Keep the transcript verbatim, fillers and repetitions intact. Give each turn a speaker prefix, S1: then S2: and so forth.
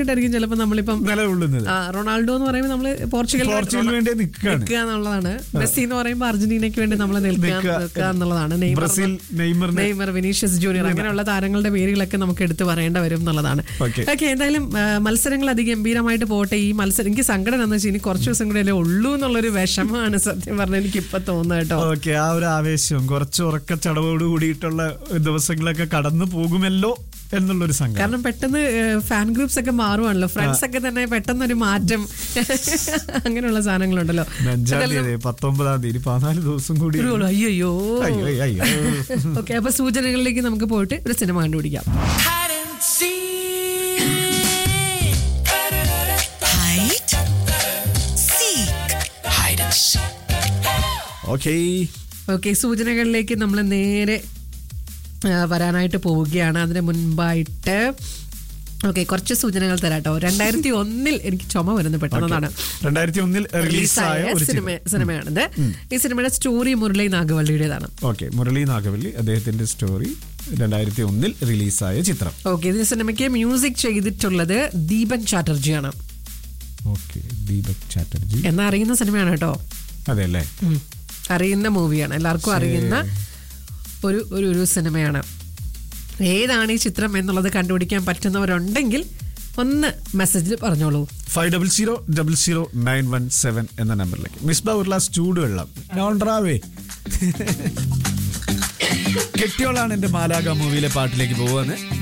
S1: ായിരിക്കും ചിലപ്പോൾ നമ്മളിപ്പം
S2: നിലകൊള്ളുന്നത്.
S1: റൊണാൾഡോ എന്ന് പറയുമ്പോൾ നമ്മള് പോർച്ചുഗൽ
S2: പോർച്ചുഗലിന് വേണ്ടി
S1: നിൽക്കുക എന്നുള്ളതാണ്. മെസ്സി എന്ന് പറയുമ്പോൾ അർജന്റീനയ്ക്ക് വേണ്ടി നമ്മൾ നിൽക്കുക എന്നുള്ളതാണ്.
S2: Brazil, Neymar,
S1: Neymar, Vinicius junior, അങ്ങനെയുള്ള താരങ്ങളുടെ പേരുകളൊക്കെ നമുക്ക് എടുത്ത് പറയേണ്ട വരും എന്നുള്ളതാണ്. ഓക്കെ, എന്തായാലും മത്സരങ്ങൾ അതിഗംഭീരമായിട്ട് പോട്ടെ. ഈ മത്സരം എനിക്ക് സങ്കടം എന്ന് വെച്ചാൽ ഇനി കുറച്ച് ദിവസം കൂടെ അല്ലേ ഉള്ളൂ എന്നുള്ളൊരു വിഷമമാണ് സത്യം പറഞ്ഞാൽ എനിക്ക് ഇപ്പൊ തോന്നുന്നത് കേട്ടോ.
S2: ഓക്കെ, ആ ഒരു ആവേശം കുറച്ച് ഉറക്കച്ചടവോട് കൂടിയിട്ടുള്ള ദിവസങ്ങളൊക്കെ കടന്നു പോകുമല്ലോ എന്നുള്ളൊരു സംഘം.
S1: കാരണം പെട്ടെന്ന് ഫാൻ ഗ്രൂപ്പ്സ് ഒക്കെ മാറുവാണല്ലോ, ഫ്രണ്ട്സ് ഒക്കെ തന്നെ പെട്ടെന്നൊരു മാറ്റം അങ്ങനെയുള്ള സാധനങ്ങളുണ്ടല്ലോ.
S2: അഞ്ചാം തീയതി പത്തൊമ്പതാം തീയതി പതിനാല് ദിവസം കൂടി.
S1: അയ്യോ. ഓക്കെ, അപ്പൊ സൂചനകളിലേക്ക് നമുക്ക് പോയിട്ട് ഒരു സിനിമ കണ്ടുപിടിക്കാം.
S2: ഓക്കെ
S1: ഓക്കെ സൂചനകളിലേക്ക് നമ്മൾ നേരെ വരാനായിട്ട് പോവുകയാണ്. അതിന് മുൻപായിട്ട് ഓക്കെ കുറച്ച് സൂചനകൾ തരാട്ടോ. രണ്ടായിരത്തി ഒന്നിൽ എനിക്ക് ചുമ വരുന്ന പെട്ടെന്നതാണ്.
S2: രണ്ടായിരത്തി ഒന്നിൽ റിലീസായ
S1: സിനിമ സിനിമയാണിത്. ഈ സിനിമയുടെ സ്റ്റോറി മുരളി നാഗവള്ളിയുടേതാണ്.
S2: ഓക്കെ, മുരളി നാഗവള്ളി അദ്ദേഹത്തിന്റെ സ്റ്റോറി രണ്ടായിരത്തി ഒന്നിൽ റിലീസായ ചിത്രം.
S1: ഓക്കെ, ഈ സിനിമയ്ക്ക് മ്യൂസിക് ചെയ്തിട്ടുള്ളത് ദീപൻ ചാറ്റർജിയാണ്.
S2: ഓക്കെ, ദീപക് ചാറ്റർജി
S1: എന്നാ അറിയുന്ന സിനിമയാണ് കേട്ടോ.
S2: അതെ അല്ലേ,
S1: അറിയുന്ന മൂവിയാണ്, എല്ലാവർക്കും അറിയുന്ന ഒരു ഒരു ഒരു സിനിമയാണ്. ഏതാണ് ഈ ചിത്രം എന്നുള്ളത് കണ്ടുപിടിക്കാൻ പറ്റുന്നവരുണ്ടെങ്കിൽ ഒന്ന് മെസ്സേജിൽ പറഞ്ഞോളൂ.
S2: Five double zero double zero nine one seven എന്ന നമ്പറിലേക്ക്. മിസ്ബ ഒരു ഗ്ലാസ് ചൂടുവെള്ളം. നോൺട്രാവേ കെട്ടിയോളാണ് എന്റെ മാലാക മൂവിയിലെ പാട്ടിലേക്ക് പോവാന്ന്.